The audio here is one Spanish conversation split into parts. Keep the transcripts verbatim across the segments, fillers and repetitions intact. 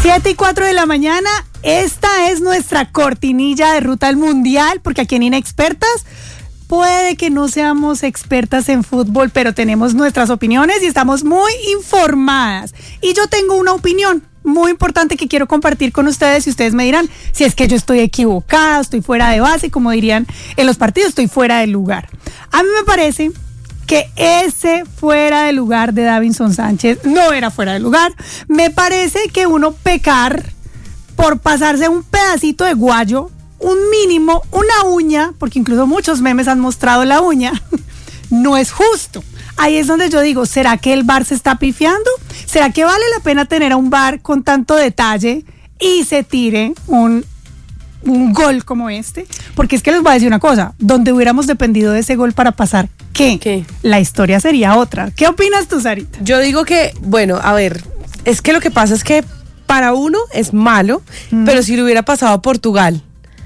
siete y cuatro de la mañana, esta es nuestra cortinilla de ruta al mundial, porque aquí en Inexpertas puede que no seamos expertas en fútbol, pero tenemos nuestras opiniones y estamos muy informadas. Y yo tengo una opinión muy importante que quiero compartir con ustedes y ustedes me dirán si es que yo estoy equivocada, estoy fuera de base, como dirían en los partidos, estoy fuera de lugar. A mí me parece que ese fuera de lugar de Davinson Sánchez no era fuera de lugar. Me parece que uno pecar por pasarse un pedacito de guayo, un mínimo, una uña, porque incluso muchos memes han mostrado la uña, no es justo. Ahí es donde yo digo, ¿será que el V A R se está pifiando? ¿Será que vale la pena tener a un V A R con tanto detalle y se tire un, un gol como este? Porque es que les voy a decir una cosa, donde hubiéramos dependido de ese gol para pasar, ¿qué? ¿Qué? La historia sería otra. ¿Qué opinas tú, Sarita? Yo digo que, bueno, a ver, es que lo que pasa es que para uno es malo, mm. pero si le hubiera pasado a Portugal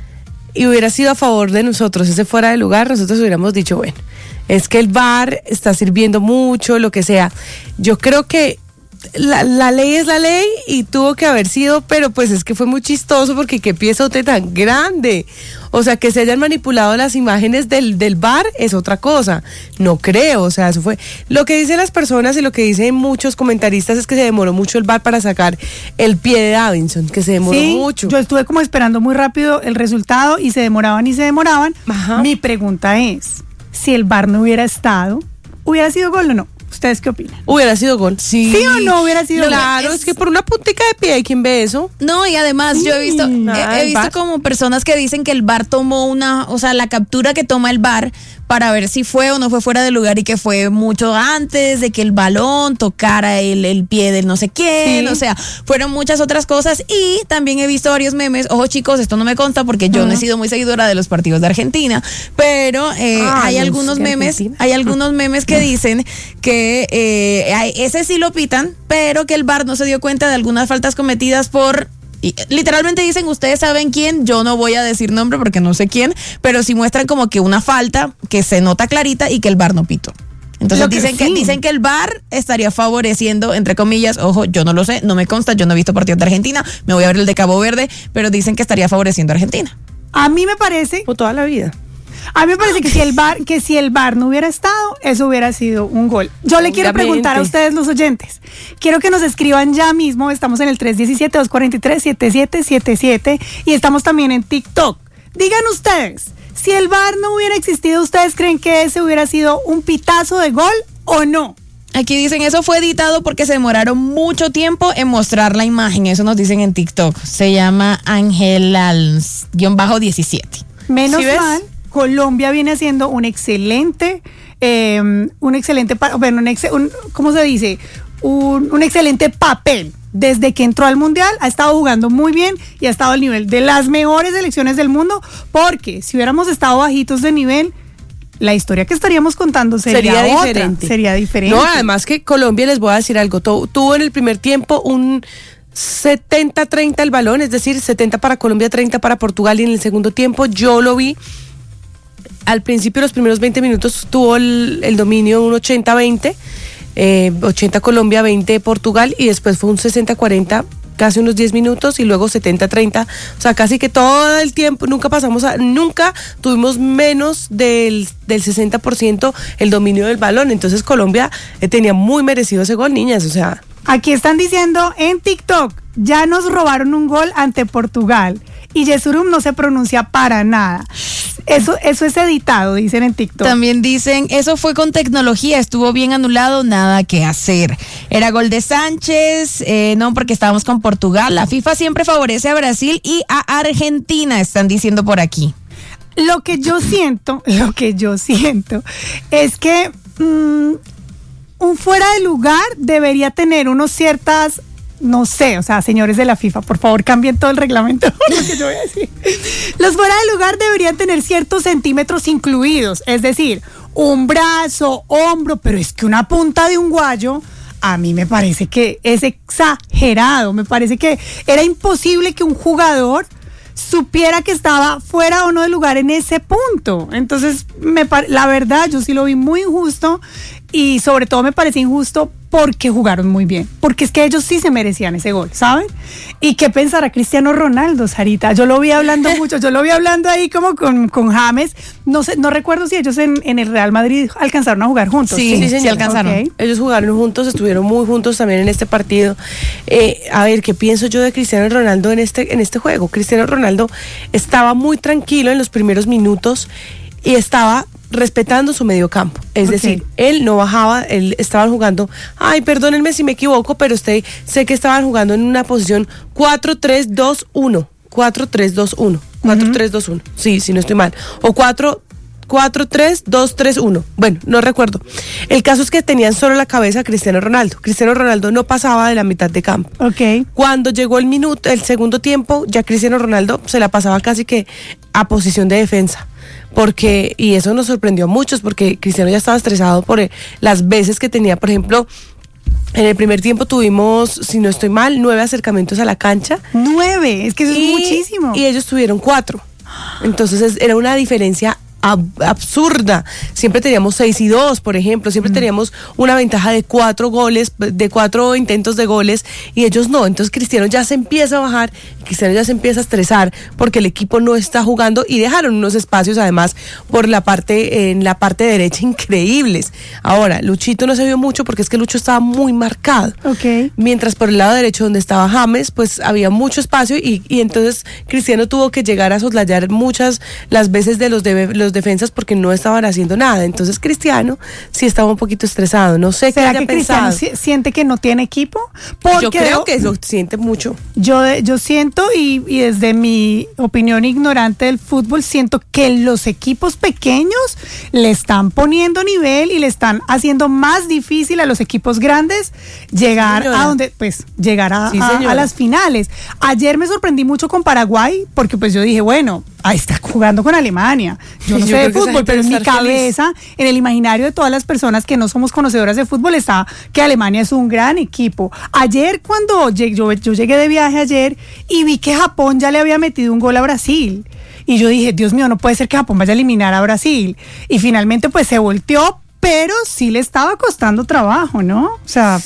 y hubiera sido a favor de nosotros ese fuera de lugar, nosotros hubiéramos dicho, bueno, es que el V A R está sirviendo mucho, lo que sea. Yo creo que la, la ley es la ley y tuvo que haber sido, pero pues es que fue muy chistoso porque qué piezote tan grande. O sea, que se hayan manipulado las imágenes del, del V A R es otra cosa. No creo, o sea, eso fue. Lo que dicen las personas y lo que dicen muchos comentaristas es que se demoró mucho el V A R para sacar el pie de Davinson, que se demoró sí, mucho. Yo estuve como esperando muy rápido el resultado y se demoraban y se demoraban. Ajá. Mi pregunta es, si el V A R no hubiera estado, ¿hubiera sido gol o no? ¿Ustedes qué opinan? Hubiera sido gol. Sí, ¿Sí o no hubiera sido gol? Claro, es, es que por una puntica de pie, ¿quién ve eso? No, y además sí, yo he visto he, he visto como personas que dicen que el V A R tomó una, o sea, la captura que toma el V A R para ver si fue o no fue fuera de lugar y que fue mucho antes de que el balón tocara el, el pie del no sé quién, sí. O sea, fueron muchas otras cosas y también he visto varios memes, ojo chicos, esto no me consta porque yo uh-huh. no he sido muy seguidora de los partidos de Argentina, pero eh, ah, hay algunos sí, memes, Argentina. hay algunos memes que dicen que eh, ese sí lo pitan, pero que el V A R no se dio cuenta de algunas faltas cometidas por... Y literalmente dicen, ustedes saben quién, yo no voy a decir nombre porque no sé quién, pero sí muestran como que una falta que se nota clarita y que el V A R no pitó. Entonces que dicen, sí. que, dicen que el V A R estaría favoreciendo, entre comillas, ojo, yo no lo sé, no me consta, yo no he visto partidos de Argentina, me voy a ver el de Cabo Verde, pero dicen que estaría favoreciendo a Argentina. A mí me parece... Por toda la vida. A mí me parece que si el V A R, que si el V A R no hubiera estado, eso hubiera sido un gol. Yo le quiero preguntar a ustedes, los oyentes. Quiero que nos escriban ya mismo. Estamos en el tres uno siete, dos cuatro tres, siete siete siete siete y estamos también en TikTok. Digan ustedes, si el V A R no hubiera existido, ¿ustedes creen que ese hubiera sido un pitazo de gol o no? Aquí dicen, eso fue editado porque se demoraron mucho tiempo en mostrar la imagen. Eso nos dicen en TikTok. Se llama Angelals, guión bajo diecisiete. Menos ¿Sí mal. Colombia viene haciendo un excelente, eh, un excelente, bueno, un, ex, un ¿cómo se dice? Un, un excelente papel. Desde que entró al Mundial ha estado jugando muy bien y ha estado al nivel de las mejores selecciones del mundo, porque si hubiéramos estado bajitos de nivel, la historia que estaríamos contando sería, sería otra, diferente. Sería diferente. No, además que Colombia, les voy a decir algo, tuvo en el primer tiempo un setenta treinta el balón, es decir, setenta para Colombia, treinta para Portugal, y en el segundo tiempo yo lo vi. Al principio, los primeros veinte minutos tuvo el, el dominio un ochenta veinte, eh, ochenta Colombia, veinte Portugal, y después fue un sesenta cuarenta, casi unos diez minutos, y luego setenta treinta, o sea, casi que todo el tiempo, nunca pasamos a, nunca tuvimos menos del, del sesenta por ciento el dominio del balón. Entonces Colombia eh, tenía muy merecido ese gol, niñas, o sea. Aquí están diciendo en TikTok, ya nos robaron un gol ante Portugal. Y Yesurum no se pronuncia para nada. Eso, eso es editado, dicen en TikTok. También dicen, eso fue con tecnología, estuvo bien anulado, nada que hacer. Era gol de Sánchez, eh, no, porque estábamos con Portugal. La FIFA siempre favorece a Brasil y a Argentina, están diciendo por aquí. Lo que yo siento, lo que yo siento es que mmm, un fuera de lugar debería tener unos ciertas... No sé, o sea, señores de la FIFA, por favor cambien todo el reglamento, lo que yo voy a decir. Los fuera de lugar deberían tener ciertos centímetros incluidos, es decir, un brazo, hombro, pero es que una punta de un guayo, a mí me parece que es exagerado, me parece que era imposible que un jugador supiera que estaba fuera o no de lugar en ese punto. Entonces, me la verdad, yo sí lo vi muy injusto y sobre todo me parece injusto porque jugaron muy bien, porque es que ellos sí se merecían ese gol, ¿saben? ¿Y qué pensará Cristiano Ronaldo, Sarita? Yo lo vi hablando mucho, yo lo vi hablando ahí como con, con James, no sé, no recuerdo si ellos en, en el Real Madrid alcanzaron a jugar juntos. Sí, sí, sí, sí alcanzaron. Okay. Ellos jugaron juntos, estuvieron muy juntos también en este partido. Eh, a ver, ¿qué pienso yo de Cristiano Ronaldo en este, en este juego? Cristiano Ronaldo estaba muy tranquilo en los primeros minutos y estaba respetando su medio campo, es okay. decir, él no bajaba, él estaban jugando, ay, perdónenme si me equivoco, pero usted sé que estaban jugando en una posición cuatro tres dos uno, cuatro tres dos uno, cuatro tres dos uno, sí, si no estoy mal, o cuatro tres dos tres uno, bueno, no recuerdo. El caso es que tenían solo la cabeza Cristiano Ronaldo. Cristiano Ronaldo no pasaba de la mitad de campo. Okay. Cuando llegó el minuto, el segundo tiempo, ya Cristiano Ronaldo se la pasaba casi que a posición de defensa. Porque, y eso nos sorprendió a muchos, porque Cristiano ya estaba estresado por las veces que tenía, por ejemplo, en el primer tiempo tuvimos, si no estoy mal, nueve acercamientos a la cancha. Nueve, es que eso y, es muchísimo. Y ellos tuvieron cuatro. Entonces es, era una diferencia ab- absurda. Siempre teníamos seis y dos, por ejemplo. Siempre mm. teníamos una ventaja de cuatro goles, de cuatro intentos de goles, y ellos no. Entonces Cristiano ya se empieza a bajar, Cristiano ya se empieza a estresar porque el equipo no está jugando, y dejaron unos espacios además por la parte, en la parte derecha, increíbles. Ahora, Luchito no se vio mucho porque es que Lucho estaba muy marcado. Okay. Mientras por el lado derecho, donde estaba James, pues había mucho espacio, y, y entonces Cristiano tuvo que llegar a soslayar muchas las veces de los, de, los defensas porque no estaban haciendo nada. Entonces Cristiano sí estaba un poquito estresado. No sé qué haya que pensado. Cristiano siente que no tiene equipo? Porque yo creo que lo siente mucho. Yo, yo siento, y, y desde mi opinión ignorante del fútbol, siento que los equipos pequeños le están poniendo nivel y le están haciendo más difícil a los equipos grandes llegar sí, a donde, pues, llegar a, sí, a, a las finales. Ayer me sorprendí mucho con Paraguay, porque pues yo dije, bueno, ahí está jugando con Alemania. Yo no yo sé de fútbol, pero en mi cabeza, feliz. En el imaginario de todas las personas que no somos conocedoras de fútbol, está que Alemania es un gran equipo. Ayer cuando llegué, yo, yo llegué de viaje ayer y vi que Japón ya le había metido un gol a Brasil. Y yo dije, Dios mío, no puede ser que Japón vaya a eliminar a Brasil. Y finalmente pues se volteó, pero sí le estaba costando trabajo, ¿no? O sea,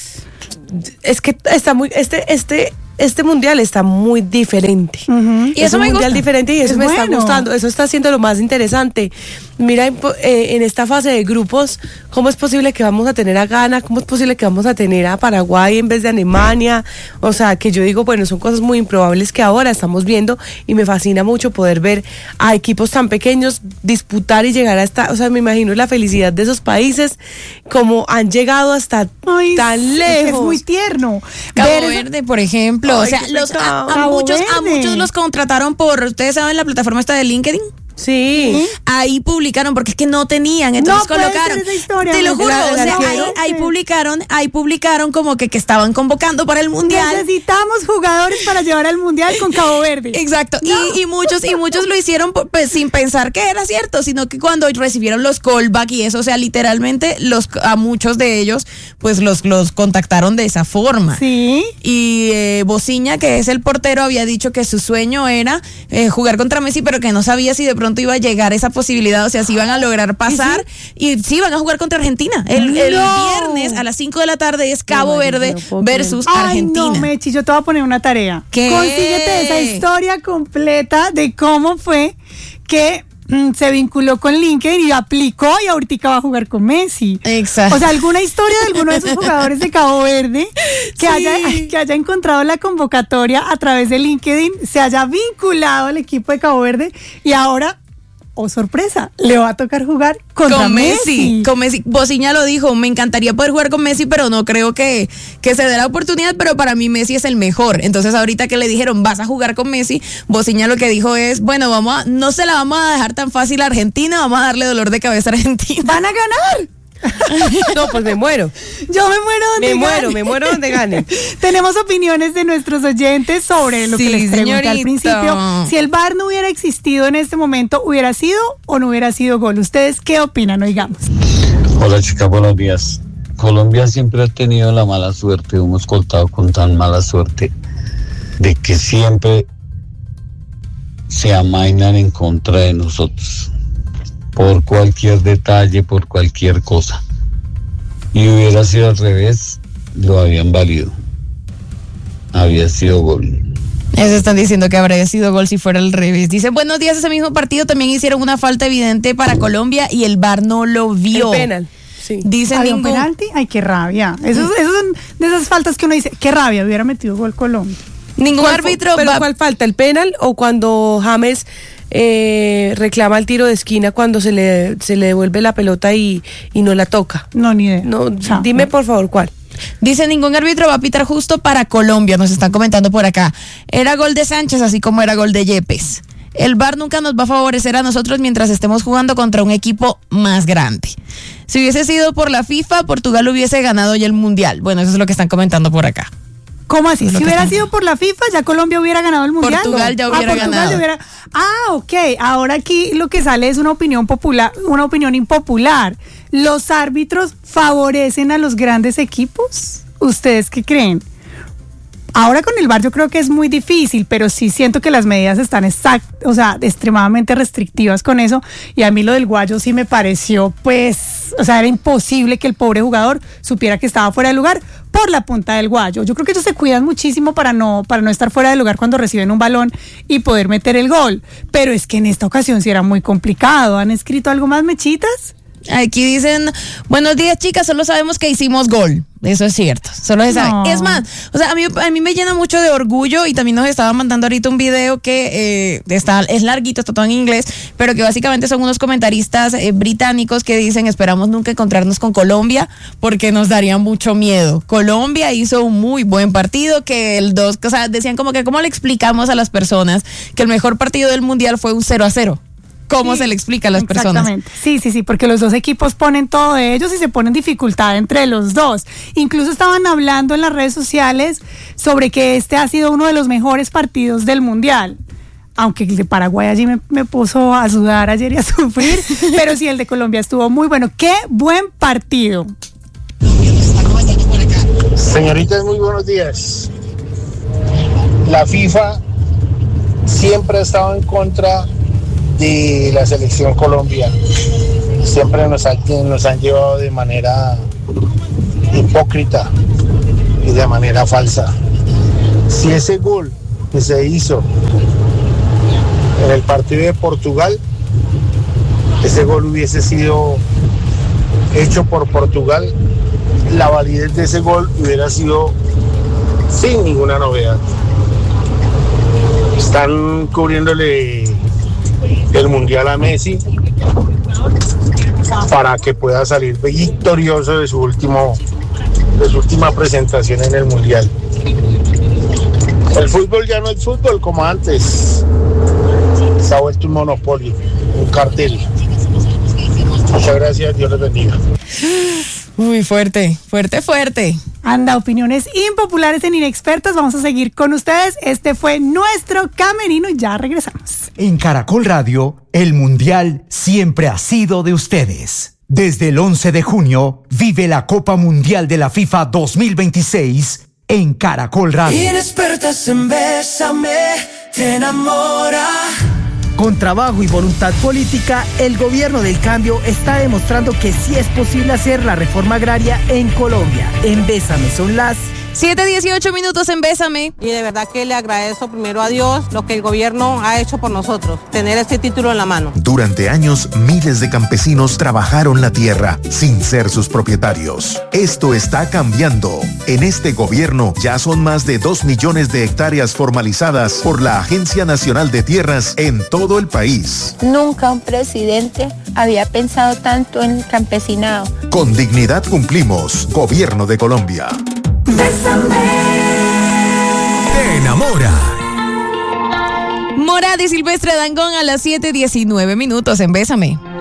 es que está muy, este, este, este mundial está muy diferente. Uh-huh. Y es eso un me mundial gusta. diferente y eso es me bueno. está gustando. Eso está siendo lo más interesante. Mira, eh, en esta fase de grupos, ¿cómo es posible que vamos a tener a Ghana? ¿Cómo es posible que vamos a tener a Paraguay en vez de Alemania? O sea, que yo digo, bueno, son cosas muy improbables que ahora estamos viendo, y me fascina mucho poder ver a equipos tan pequeños disputar y llegar hasta, o sea, me imagino la felicidad de esos países, como han llegado hasta Ay, tan lejos. Es muy tierno. Cabo ver Verde, por ejemplo. Ay, o sea, los, a, a, muchos, a muchos los contrataron por, ¿ustedes saben la plataforma esta de LinkedIn? Sí. Ahí publicaron, porque es que no tenían, entonces no colocaron. Historia, te lo juro, la, la, o sea, la, ahí, ahí publicaron, ahí publicaron como que, que estaban convocando para el mundial. Necesitamos jugadores para llevar al mundial con Cabo Verde. Exacto. No. Y, y muchos, y muchos lo hicieron pues sin pensar que era cierto, sino que cuando recibieron los callback y eso, o sea, literalmente los a muchos de ellos, pues los, los contactaron de esa forma. Sí. Y eh, Bociña, que es el portero, había dicho que su sueño era eh, jugar contra Messi, pero que no sabía si de pronto iba a llegar esa posibilidad, o sea, si iban a lograr pasar, y sí, van a jugar contra Argentina. El, no. el viernes a las cinco de la tarde es Cabo no, Verde no versus Ay, Argentina. No, Mechi, yo te voy a poner una tarea. ¿Qué? Consíguete esa historia completa de cómo fue que se vinculó con LinkedIn y aplicó, y ahorita va a jugar con Messi. Exacto. O sea, alguna historia de alguno de esos jugadores de Cabo Verde que, sí. haya, que haya encontrado la convocatoria a través de LinkedIn, se haya vinculado al equipo de Cabo Verde, y ahora, oh sorpresa, le va a tocar jugar contra con Messi. Messi. Con Messi. Bociña lo dijo, me encantaría poder jugar con Messi, pero no creo que, que se dé la oportunidad, pero para mí Messi es el mejor. Entonces ahorita que le dijeron, vas a jugar con Messi, Bociña lo que dijo es, bueno, vamos a, no se la vamos a dejar tan fácil a Argentina, vamos a darle dolor de cabeza a Argentina. ¡Van a ganar! No, pues me muero. Yo me muero donde Me gane. muero, me muero donde gane. Tenemos opiniones de nuestros oyentes sobre lo sí, que les pregunté señorita. al principio. Si el V A R no hubiera existido en este momento, ¿hubiera sido o no hubiera sido gol? ¿Ustedes qué opinan? Oigamos. Hola, chicas, buenos días. Colombia siempre ha tenido la mala suerte, hemos contado con tan mala suerte, de que siempre se amainan en contra de nosotros, por cualquier detalle, por cualquier cosa. Y hubiera sido al revés, lo habían válido. Había sido gol. Eso están diciendo que habría sido gol si fuera al revés. Dice, buenos días, ese mismo partido también hicieron una falta evidente para Colombia y el V A R no lo vio. El penal. Sí. Dicen ¿Había ningún... un penalti? Ay, qué rabia. Esos, esos son de esas faltas que uno dice, qué rabia, hubiera metido gol Colombia. Ningún árbitro ¿Pero va... cuál falta? ¿El penal o cuando James eh, reclama el tiro de esquina cuando se le, se le devuelve la pelota y, y no la toca? No, ni idea. No, O sea, dime no. por favor cuál. Dice, ningún árbitro va a pitar justo para Colombia, nos están comentando por acá. Era gol de Sánchez, así como era gol de Yepes. El V A R nunca nos va a favorecer a nosotros mientras estemos jugando contra un equipo más grande. Si hubiese sido por la FIFA, Portugal hubiese ganado ya el Mundial. Bueno, eso es lo que están comentando por acá. ¿Cómo así? Es lo Si que hubiera están- sido por la FIFA, ya Colombia hubiera ganado el Mundial. Portugal ya hubiera ah, Portugal ganado. ya hubiera- Ah, ok. Ahora aquí lo que sale es una opinión popular, una opinión impopular. ¿Los árbitros favorecen a los grandes equipos? ¿Ustedes qué creen? Ahora con el V A R yo creo que es muy difícil, pero sí siento que las medidas están exact, o sea, extremadamente restrictivas con eso. Y a mí lo del Guayo sí me pareció, pues, o sea, era imposible que el pobre jugador supiera que estaba fuera de lugar por la punta del Guayo. Yo creo que ellos se cuidan muchísimo para no, para no estar fuera de lugar cuando reciben un balón y poder meter el gol. Pero es que en esta ocasión sí era muy complicado. ¿Han escrito algo más, Mechitas? Aquí dicen, buenos días chicas, solo sabemos que hicimos gol. Eso es cierto, solo se sabe. No. Es más, o sea, a mí, a mí me llena mucho de orgullo y también nos estaba mandando ahorita un video que eh, está, es larguito, está todo en inglés, pero que básicamente son unos comentaristas eh, británicos que dicen, esperamos nunca encontrarnos con Colombia porque nos daría mucho miedo. Colombia hizo un muy buen partido, que el dos, o sea, decían como que, ¿cómo le explicamos a las personas que el mejor partido del Mundial fue un cero a cero? ¿Cómo Sí, se le explica a las personas? Exactamente. Sí, sí, sí, porque los dos equipos ponen todo de ellos y se ponen dificultad entre los dos. Incluso estaban hablando en las redes sociales sobre que este ha sido uno de los mejores partidos del Mundial. Aunque el de Paraguay allí me, me puso a sudar ayer y a sufrir, pero sí, el de Colombia estuvo muy bueno. ¡Qué buen partido! Señoritas, muy buenos días. La FIFA siempre ha estado en contra de la selección Colombia. Siempre nos, ha, nos han llevado de manera hipócrita y de manera falsa. Si ese gol que se hizo en el partido de Portugal, ese gol hubiese sido hecho por Portugal, la validez de ese gol hubiera sido sin ninguna novedad. Están cubriéndole el Mundial a Messi para que pueda salir victorioso de su último de su última presentación en el Mundial. El fútbol ya no es fútbol como antes. Se ha vuelto un monopolio, un cartel. Muchas gracias, Dios les bendiga. Uy, fuerte, fuerte, fuerte. Anda, opiniones impopulares en Inexpertas. Vamos a seguir con ustedes. Este fue nuestro camerino y ya regresamos. En Caracol Radio, el Mundial siempre ha sido de ustedes. Desde el once de junio, vive la Copa Mundial de la FIFA dos mil veintiséis en Caracol Radio. Inexpertas en Bésame, te enamora. Con trabajo y voluntad política, el gobierno del cambio está demostrando que sí es posible hacer la reforma agraria en Colombia. En Bésame son las siete dieciocho minutos en Bésame. Y de verdad que le agradezco primero a Dios lo que el gobierno ha hecho por nosotros, tener este título en la mano. Durante años, miles de campesinos trabajaron la tierra sin ser sus propietarios. Esto está cambiando. En este gobierno ya son más de dos millones de hectáreas formalizadas por la Agencia Nacional de Tierras en todo el país. Nunca un presidente había pensado tanto en el campesinado. Con dignidad cumplimos. Gobierno de Colombia. Te enamora. Morad y Silvestre Dangond a las siete diecinueve minutos en Bésame.